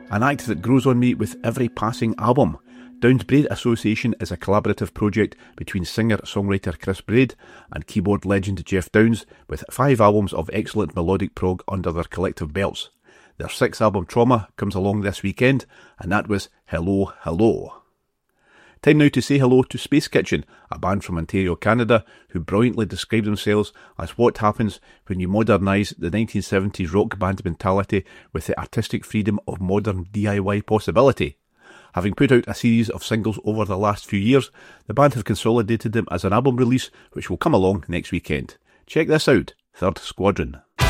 an act that grows on me with every passing album. Downs Braid Association is a collaborative project between singer-songwriter Chris Braid and keyboard legend Geoff Downs, with 5 albums of excellent melodic prog under their collective belts. Their 6th album, Trauma, comes along this weekend, and that was Hello, Hello. Time now to say hello to Space Kitchen, a band from Ontario, Canada, who brilliantly describe themselves as what happens when you modernise the 1970s rock band mentality with the artistic freedom of modern DIY possibility. Having put out a series of singles over the last few years, the band have consolidated them as an album release which will come along next weekend. Check this out, Third Squadron.